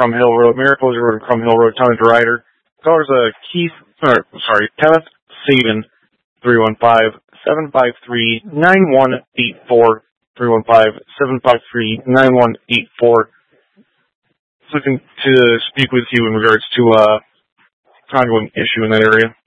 Crum Hill Road, Miracles Road, Crum Hill Road, Tonnage Rider. Callers Kenneth Saban, 315-753-9184, 315-753-9184. Looking to speak with you in regards to ongoing issue in that area.